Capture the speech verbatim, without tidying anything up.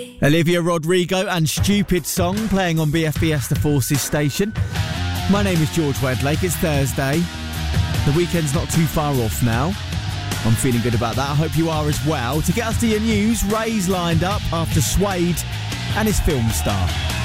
Olivia Rodrigo and Stupid Song playing on B F Fiesta Forces station. My name is George Wedlake. It's Thursday. The weekend's not too far off now. I'm feeling good about that. I hope you are as well. To get us to your news, Ray's lined up after Suede and his film star.